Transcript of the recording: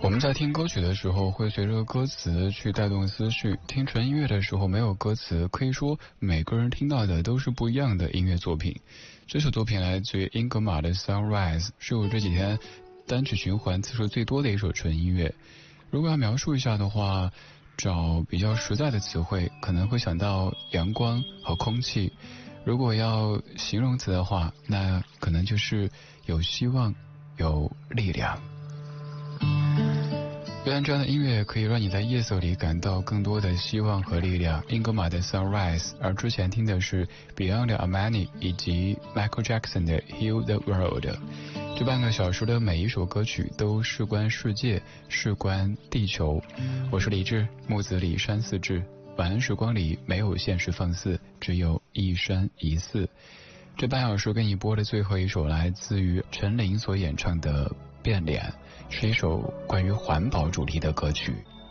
我们在听歌曲的时候会随着歌词去带动思绪，听纯音乐的时候没有歌词，可以说每个人听到的都是不一样的音乐作品。这首作品来自于英格玛的 Sunrise， 是我这几天单曲循环次数最多的一首纯音乐。如果要描述一下的话，找比较实在的词汇，可能会想到阳光和空气。如果要形容词的话，那可能就是有希望，有力量。愿这样的音乐可以让你在夜色里感到更多的希望和力量。英格玛的 Sunrise， 而之前听的是 Beyond 的 Amani 以及 Michael Jackson 的 Heal the World。这半个小时的每一首歌曲都事关世界，事关地球。我是李志，木子李山寺志。晚安时光里没有现实放肆，只有一山一寺。这半小时给你播的最后一首来自于陈琳所演唱的变脸，是一首关于环保主题的歌曲。